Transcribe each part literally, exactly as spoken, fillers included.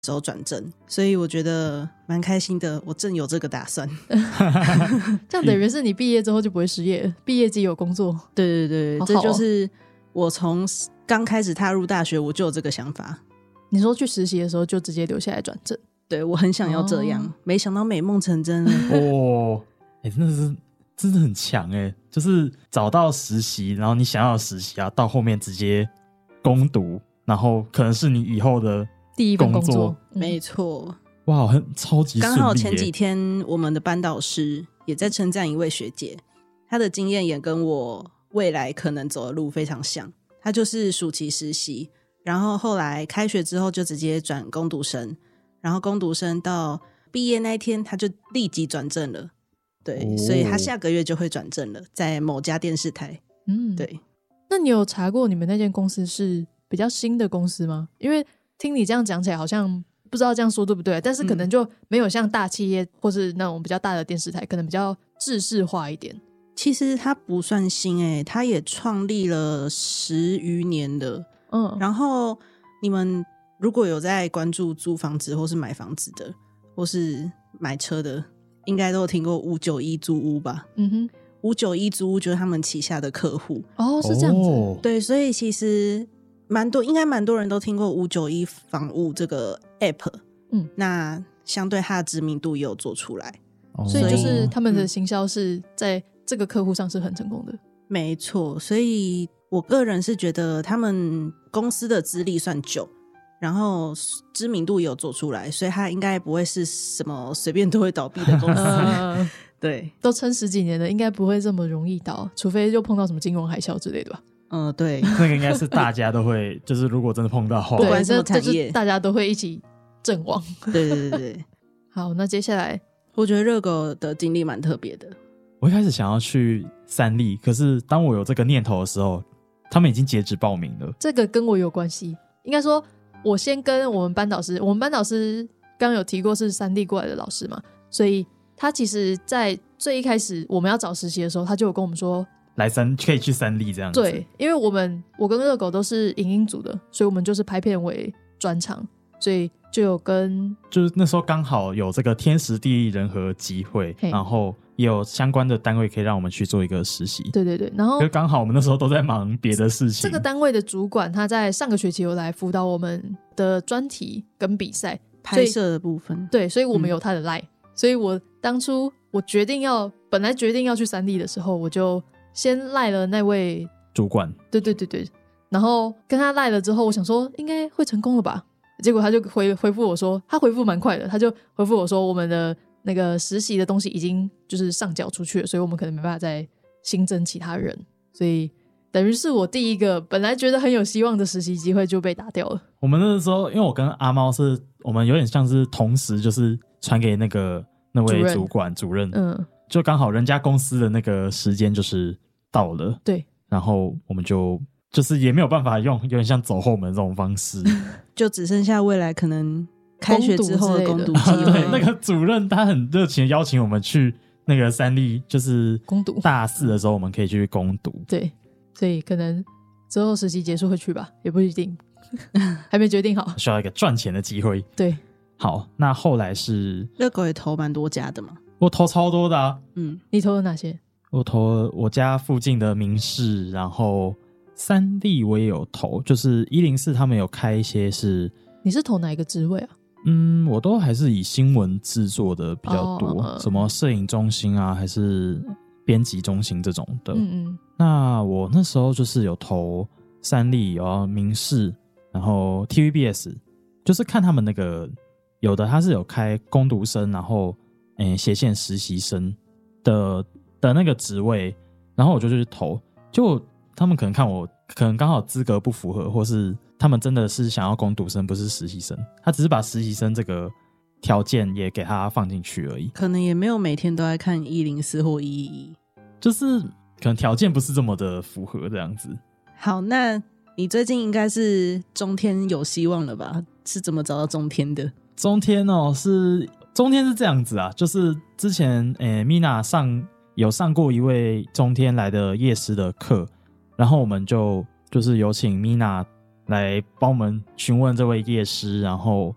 时候转正，所以我觉得蛮开心的，我正有这个打算。 这样等于是你毕业之后就不会失业了，毕业即有工作。 对对对， 好好哦这就是我从刚开始踏入大学我就有这个想法。 你说去实习的时候就直接留下来转正？ 对，我很想要这样，哦、没想到美梦成真了。 哦，哎、欸，真的是真的很强哎、欸，就是找到实习，然后你想要的实习啊，到后面直接攻读，然后可能是你以后的第一份工作， 嗯、没错。 哇，很超级顺利耶。 刚好前几天我们的班导师也在称赞一位学姐，她的经验也跟我未来可能走的路非常像。她就是暑期实习，然后后来开学之后就直接转工读生，然后工读生到毕业那一天他就立即转正了。对、哦，所以他下个月就会转正了，在某家电视台。嗯，对。 那你有查过你们那间公司是比较新的公司吗？因为听你这样讲起来好像不知道这样说对不对，但是可能就没有像大企业或是那种比较大的电视台可能比较制式化一点。 其实它不算新诶、欸，它也创立了十余年了。嗯，然后你们如果有在关注租房子或是买房子的或是买车的，应该都有听过五九一租屋吧。嗯哼，五九一租屋就是他们旗下的客户。 哦，是这样子。哦、 对，所以其实蛮多应该蛮多人都听过五九一房屋这个 app。嗯，那相对它的知名度也有做出来。 哦、所以就是他们的行销是在这个客户上是很成功的。 没错，所以我个人是觉得他们公司的资历算久，然后知名度也有做出来，所以他应该不会是什么随便都会倒闭的公司。呃、对， 都撑十几年了，应该不会这么容易倒，除非就碰到什么金融海啸之类的吧。 嗯、呃，对， 那个应该是大家都会，就是如果真的碰到的话， 不管什么产业， 大家都会一起阵亡。 对对对对。 好，那接下来我觉得热狗的经历蛮特别的。 我一开始想要去三立，可是当我有这个念头的时候，他们已经截止报名了。 这个跟我有关系，应该说我先跟我们班导师，我们班导师刚刚有提过是三立过来的老师嘛，所以他其实在最一开始我们要找实习的时候，他就有跟我们说来三可以去三立这样子。 对，因为我们我跟热狗都是影音组的，所以我们就是拍片为专长，所以就有跟就是那时候刚好有这个天时地利人和机会，然后也有相关的单位可以让我们去做一个实习。 对对对，然后刚好我们那时候都在忙别的事情。 这个单位的主管他在上个学期有来辅导我们的专题跟比赛拍摄的部分。 对，所以我们有他的 line、嗯、所以我当初我决定要本来决定要去三立的时候，我就先赖了那位主管。 对对对对，然后跟他赖了之后，我想说应该会成功了吧，结果他就回回复我说，他回复蛮快的，他就回复我说我们的那个实习的东西已经就是上缴出去了，所以我们可能没办法再新增其他人，所以等于是我第一个本来觉得很有希望的实习机会就被打掉了。 我们那时候因为我跟阿猫是我们有点像是同时就是传给那个那位主管主任，嗯，就刚好人家公司的那个时间就是到了， 对， 然后我们就就是也没有办法用有点像走后门这种方式， 就只剩下未来可能开学之后的攻读机会。 对，那个主任他很热情的邀请我们去那个三立，就是攻读大四的时候我们可以去攻读。 对，所以可能之后实习结束会去吧，也不一定，还没决定好。 需要一个赚钱的机会。 对， 好，那后来是热狗也投蛮多家的嘛。 我投超多的啊。 嗯，你投了哪些？ 我投了我家附近的民视，然后三立我也有投，就是一零四他们有开一些是。 你是投哪一个职位啊？ 嗯，我都还是以新闻制作的比较多，哦、什么摄影中心啊，还是编辑中心这种的。嗯嗯。那我那时候就是有投三立，然后民视，然后 T V B S， 就是看他们那个有的他是有开工读生，然后诶斜线实习生的的那个职位，然后我就去投，就他们可能看我可能刚好资格不符合，或是他们真的是想要工读生不是实习生，他只是把实习生这个条件也给他放进去而已， 可能也没有每天都在看一零四或一一一， 就是可能条件不是这么的符合这样子。 好，那你最近应该是中天有希望了吧？是怎么找到中天的？ 中天哦，是中天是这样子啊，就是之前诶 Mina 上有上过一位中天来的业师的课，然后我们就就是有请 Mina 来帮我们询问这位业师，然后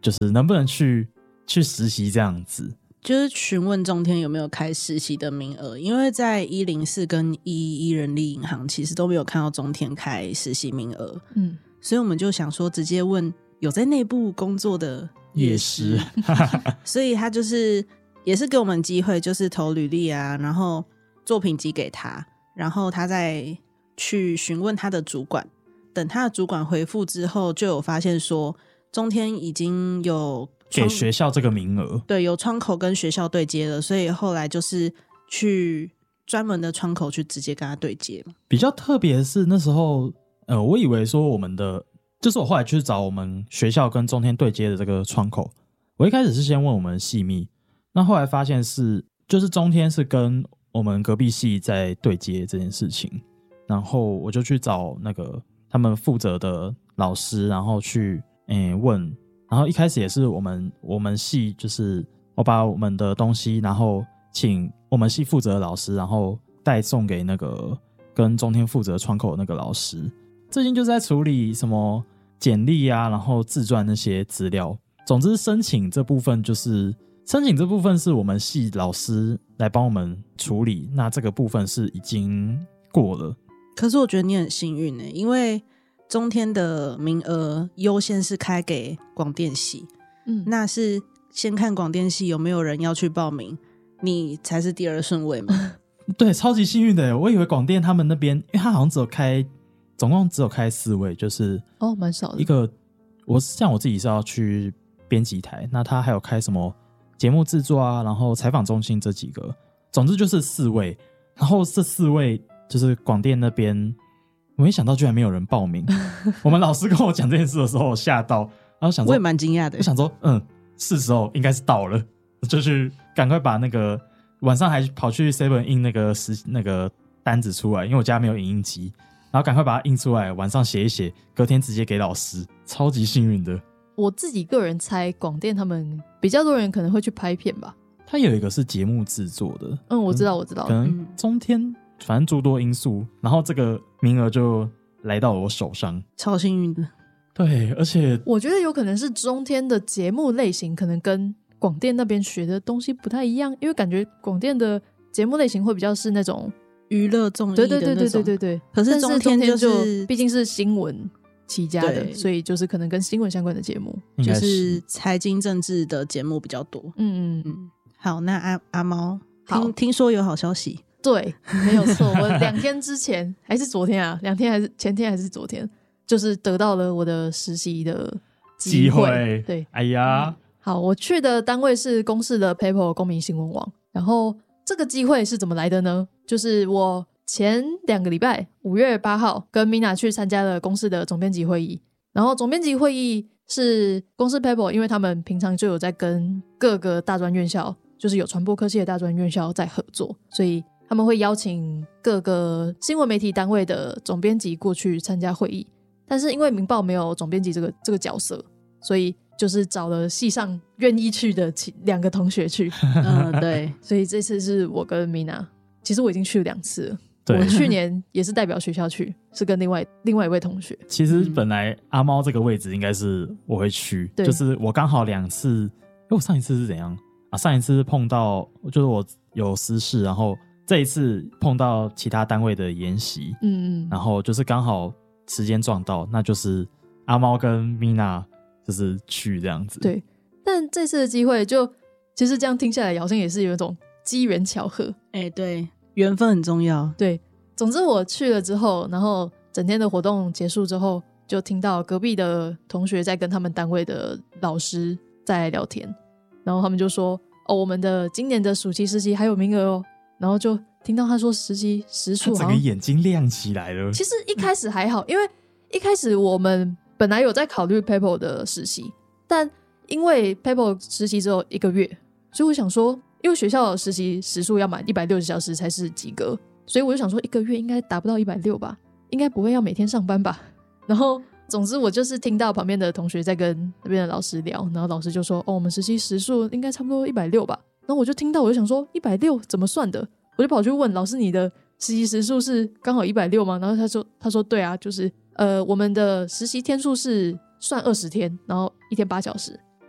就是能不能去去实习这样子。 就是询问中天有没有开实习的名额，因为在一零四跟一一一人力银行其实都没有看到中天开实习名额，嗯，所以我们就想说直接问有在内部工作的业师，所以他就是也是给我们机会，就是投履历啊，然后作品集给他，然后他再去询问他的主管，等他的主管回复之后，就有发现说中天已经有给学校这个名额， 对，有窗口跟学校对接了，所以后来就是去专门的窗口去直接跟他对接。 比较特别的是那时候呃，我以为说我们的就是我后来去找我们学校跟中天对接的这个窗口，我一开始是先问我们系秘，那后来发现是就是中天是跟我们隔壁系在对接这件事情，然后我就去找那个他们负责的老师，然后去诶问，然后一开始也是我们我们系就是我把我们的东西，然后请我们系负责的老师，然后带送给那个跟中天负责窗口的那个老师。最近就是在处理什么简历啊，然后自传那些资料。总之申请这部分就是申请这部分是我们系老师来帮我们处理，那这个部分是已经过了。 可是我觉得你很幸运耶，因为中天的名额优先是开给广电系，嗯，那是先看广电系有没有人要去报名，你才是第二顺位嘛。 对，超级幸运的耶，我以为广电他们那边，因为他好像只有开，总共只有开四位，就是哦，蛮少的。 一个我像我自己是要去编辑台，那他还有开什么节目制作啊，然后采访中心这几个，总之就是四位。然后这四位就是广电那边。我没想到居然没有人报名我们老师跟我讲这件事的时候我吓到，然后想说我也蛮惊讶的， 我想说嗯是时候应该是到了，就去赶快把那个晚上还跑去 seven 印那个那个单子出来，因为我家没有影印机，然后赶快把它印出来，晚上写一写，隔天直接给老师，超级幸运的。 我自己个人猜广电他们比较多人可能会去拍片吧， 他有一个是节目制作的， 嗯我知道我知道， 可能中天反正诸多因素，然后这个名额就来到了我手上， 超幸运的。 对，而且我觉得有可能是中天的节目类型可能跟广电那边学的东西不太一样，因为感觉广电的节目类型会比较是那种娱乐综艺的那种， 对对对对对对。 可是中天就是毕竟是新闻起家的，所以就是可能跟新闻相关的节目， 就是财经政治的节目比较多。嗯嗯嗯。好，那阿阿猫，听听说有好消息。 对，没有错，我两天之前还是昨天啊，两天还是前天还是昨天，就是得到了我的实习的机会。机会对， 哎呀、 嗯，好，我去的单位是公视的 Paper 公民新闻网，然后这个机会是怎么来的呢？就是我前两个礼拜，五月八号跟 Mina 去参加了公视的总编辑会议，然后总编辑会议是公视 Paper， 因为他们平常就有在跟各个大专院校，就是有传播科系的大专院校在合作，所以他们会邀请各个新闻媒体单位的总编辑过去参加会议，但是因为民报没有总编辑这个这个角色，所以就是找了系上愿意去的两个同学去。 嗯，对， 所以这次是我跟 Mina， 其实我已经去了两次了。我去年也是代表学校去，是跟另外另外一位同学。 其实本来阿猫这个位置应该是我会去，嗯、就是我刚好两次，因为我上一次是怎样啊？上一次是碰到就是我有私事，然后这一次碰到其他单位的研习，嗯嗯，然后就是刚好时间撞到，那就是阿猫跟 Mina 就是去这样子。 对，但这次的机会就其实这样听下来好像也是有一种机缘巧合。 哎、欸，对，缘分很重要。 对，总之我去了之后，然后整天的活动结束之后，就听到隔壁的同学在跟他们单位的老师在聊天，然后他们就说哦，我们的今年的暑期实习还有名额哦，然后就听到他说实习时数， 他整个眼睛亮起来了。 其实一开始还好，因为一开始我们本来有在考虑 Paper 的实习，但因为 Paper 实习只有一个月，所以我想说因为学校的实习时数要满一百六十小时才是及格，所以我就想说一个月应该达不到一百六十吧，应该不会要每天上班吧。然后总之我就是听到旁边的同学在跟那边的老师聊，然后老师就说哦，我们实习时数应该差不多一百六十吧。然后我就听到我就想说一百六十怎么算的，我就跑去问老师你的实习时数是刚好一百六十吗？然后他说他说对啊，就是呃我们的实习天数是算二十天，然后一天八小时，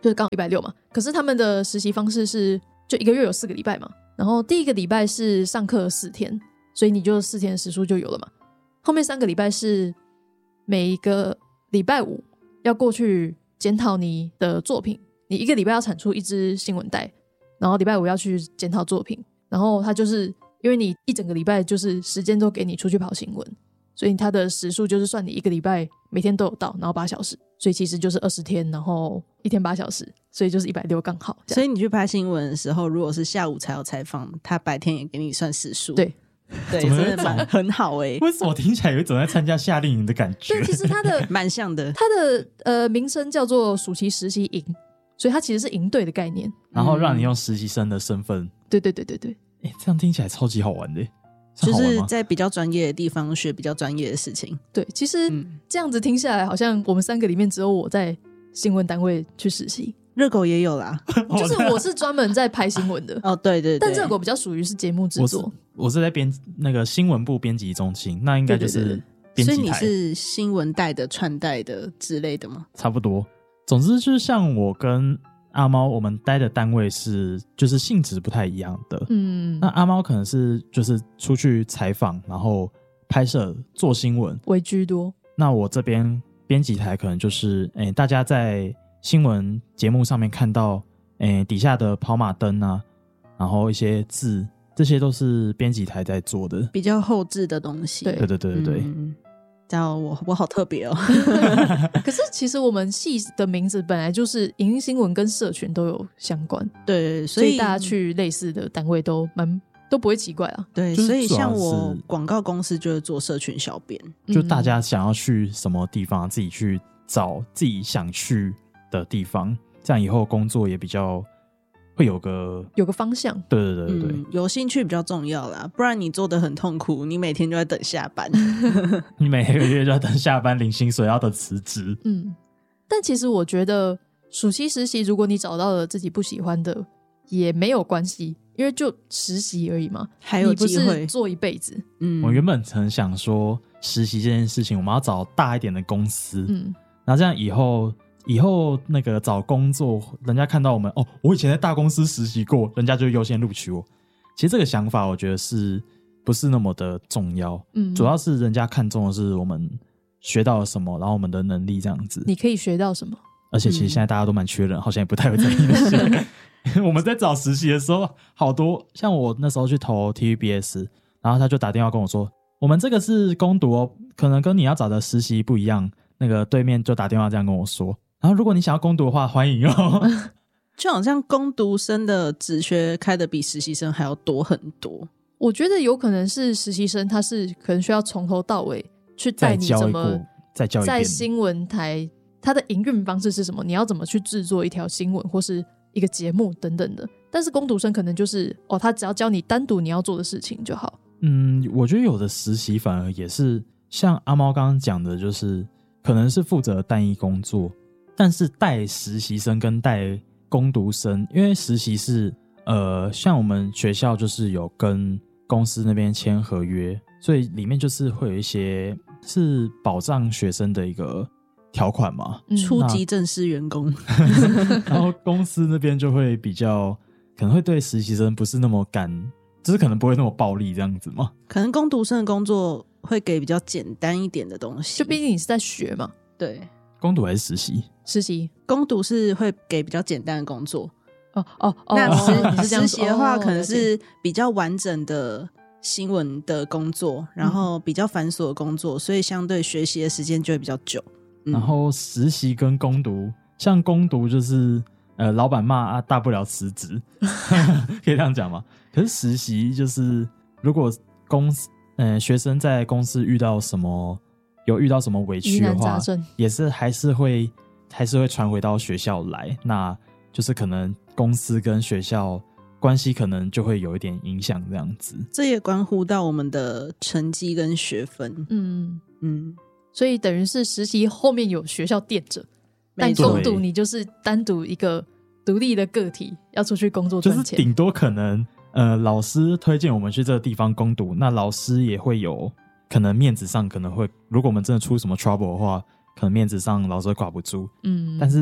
就是刚好一百六嘛。可是他们的实习方式是就一个月有四个礼拜嘛，然后第一个礼拜是上课四天，所以你就四天的时数就有了嘛。后面三个礼拜是每一个礼拜五要过去检讨你的作品，你一个礼拜要产出一支新闻带，然后礼拜五要去检讨作品，然后他就是因为你一整个礼拜就是时间都给你出去跑新闻，所以他的时数就是算你一个礼拜每天都有到，然后八小时，所以其实就是二十天，然后一天八小时，所以就是一百六刚好。 所以你去拍新闻的时候，如果是下午才有采访，他白天也给你算时数。 对对，真的蛮很好哎、欸。 为什么听起来有一种在参加夏令营的感觉？ 对，其实他的蛮像的， 他的呃名称叫做暑期实习营，所以它其实是营队的概念， 然后让你用实习生的身份。嗯、 对对对对对， 哎，这样听起来超级好玩的。 是就是在比较专业的地方学比较专业的事情。 对，其实这样子听下来，好像我们三个里面只有我在新闻单位去实习。 热狗也有啦， 就是我是专门在拍新闻的哦，对 对, 对， 但热狗比较属于是节目制作。 我是, 我是在编那个新闻部编辑中心，那应该就是编辑台。 所以你是新闻带的、串带的之类的吗？ 差不多。总之就是像我跟阿猫，我们待的单位是就是性质不太一样的。嗯，那阿猫可能是就是出去采访，然后拍摄做新闻为居多。 那我这边编辑台可能就是诶大家在新闻节目上面看到诶底下的跑马灯啊，然后一些字，这些都是编辑台在做的比较后置的东西。 对对对对对、 嗯这样我我好特别哦可是其实我们系的名字本来就是影音新闻跟社群都有相关， 对， 所 以, 所以大家去类似的单位都蛮都不会奇怪啊。 对，所以像我广告公司就是做社群小编， 就大家想要去什么地方、嗯、自己去找自己想去的地方，这样以后工作也比较会有个有个方向。 对对对对、 嗯、有兴趣比较重要啦，不然你做得很痛苦，你每天就在等下班你每个月就要等下班领薪水，要等辞职。 嗯，但其实我觉得暑期实习如果你找到了自己不喜欢的也没有关系，因为就实习而已嘛， 还有机会， 你不是做一辈子。 嗯，我原本很想说实习这件事情我们要找大一点的公司，嗯，然后这样以后以后那个找工作人家看到我们哦，我以前在大公司实习过，人家就优先录取我。其实这个想法我觉得是不是那么的重要，嗯，主要是人家看重的是我们学到了什么，然后我们的能力这样子。 你可以学到什么， 而且其实现在大家都蛮缺人、嗯、好像也不太会在意那些我们在找实习的时候好多，像我那时候去投 T V B S， 然后他就打电话跟我说我们这个是工读哦，可能跟你要找的实习不一样，那个对面就打电话这样跟我说，然后如果你想要工读的话欢迎哦就好像工读生的职缺开的比实习生还要多很多。 我觉得有可能是实习生他是可能需要从头到尾去带你怎么再教一遍在新闻台它的营运方式是什么，你要怎么去制作一条新闻或是一个节目等等的。但是工读生可能就是哦，他只要教你单独你要做的事情就好。 嗯，我觉得有的实习反而也是像阿猫刚刚讲的，就是可能是负责单一工作，但是带实习生跟带工读生，因为实习是呃，像我们学校就是有跟公司那边签合约，所以里面就是会有一些是保障学生的一个条款嘛， 嗯、初级正式员工然后公司那边就会比较可能会对实习生不是那么敢，就是可能不会那么暴力这样子嘛。 可能工读生的工作会给比较简单一点的东西， 就毕竟你是在学嘛。 对， 工读还是实习？ 实习。 工读是会给比较简单的工作。 哦哦哦， 那实、 哦、 实习的话、哦、可能是比较完整的新闻的工作，然后比较繁琐的工作、嗯、所以相对学习的时间就会比较久、 嗯、然后实习跟工读，像工读就是呃，老板骂啊，大不了辞职可以这样讲吗？可是实习就是如果公司呃学生在公司遇到什么有遇到什么委屈的话，也是还是会还是会传回到学校来，那就是可能公司跟学校关系可能就会有一点影响这样子。 这也关乎到我们的成绩跟学分。 嗯嗯，所以等于是实习后面有学校垫着，但工读你就是单独一个独立的个体要出去工作赚钱， 就是顶多可能呃老师推荐我们去这个地方工读，那老师也会有可能面子上可能会，如果我们真的出什么 trouble 的话，可能面子上老师会挂不住。嗯，但是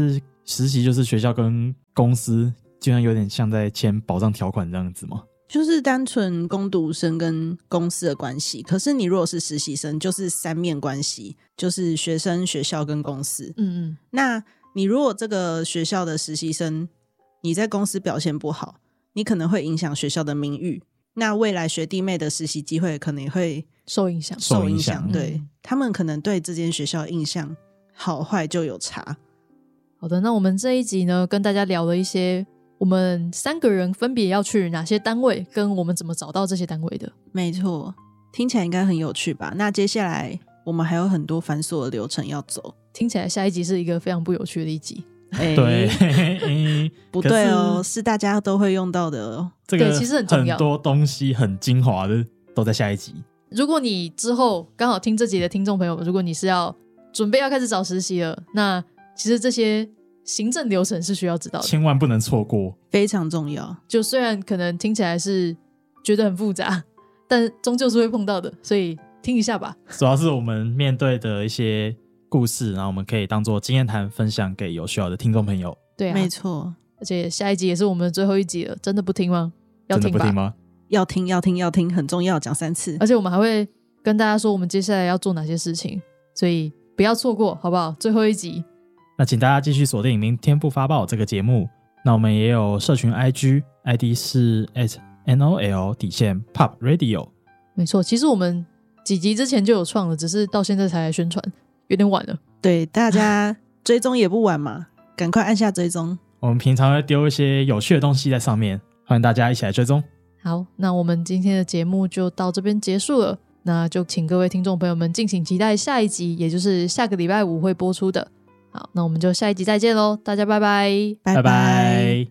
实习就是学校跟公司就像有点像在签保障条款这样子吗？ 就是单纯工读生跟公司的关系，可是你如果是实习生就是三面关系，就是学生、学校跟公司。嗯嗯，那你如果这个学校的实习生你在公司表现不好，你可能会影响学校的名誉，那未来学弟妹的实习机会可能也会受影响受影响。对、嗯、他们可能对这间学校印象好坏就有差。 好的，那我们这一集呢跟大家聊了一些我们三个人分别要去哪些单位，跟我们怎么找到这些单位的。 没错，听起来应该很有趣吧？那接下来我们还有很多繁琐的流程要走， 听起来下一集是一个非常不有趣的一集。 欸、对不对哦，是大家都会用到的哦。 这个其实很重要，很多东西很精华的都在下一集。 如果你之后刚好听这集的听众朋友，如果你是要准备要开始找实习了，那其实这些行政流程是需要知道的， 千万不能错过， 非常重要。 就虽然可能听起来是觉得很复杂，但终究是会碰到的，所以听一下吧。 主要是我们面对的一些故事，然后我们可以当做经验谈分享给有需要的听众朋友。 对啊， 没错。 而且下一集也是我们的最后一集了，真的不听吗？要听吧？ 真的不听吗？ 要听要听要听，很重要，讲三次。 而且我们还会跟大家说我们接下来要做哪些事情，所以不要错过，好不好？最后一集。 那请大家继续锁定明天不发报这个节目。那我们也有社群 I G I D 是 at N O L 底线 Pop Radio。 没错，其实我们几集之前就有创了，只是到现在才来宣传，有点晚了。 对，大家追踪也不晚嘛，赶快按下追踪。 我们平常会丢一些有趣的东西在上面，欢迎大家一起来追踪。 好，那我们今天的节目就到这边结束了，那就请各位听众朋友们敬请期待下一集，也就是下个礼拜五会播出的。好，那我们就下一集再见咯，大家拜拜。 拜拜。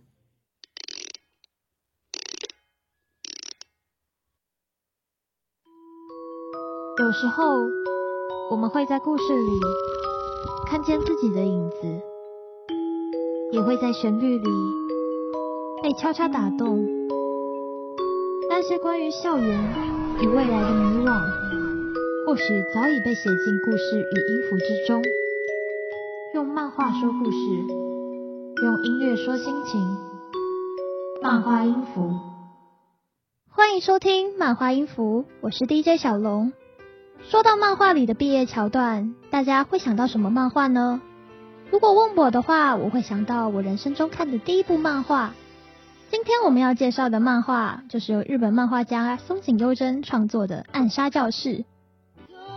有时候我们会在故事里看见自己的影子，也会在旋律里被悄悄打动。那些关于校园与未来的迷惘，或许早已被写进故事与音符之中。用漫画说故事，用音乐说心情。漫画音符，欢迎收听漫画音符，我是 D J 小龙。说到漫画里的毕业桥段，大家会想到什么漫画呢？如果问我的话，我会想到我人生中看的第一部漫画。今天我们要介绍的漫画就是由日本漫画家松井优真创作的《暗杀教室》。